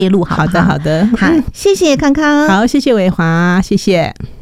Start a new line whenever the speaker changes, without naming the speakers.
路好不好？
好的好的，
好，谢谢康康。
好，谢谢伟华，谢谢。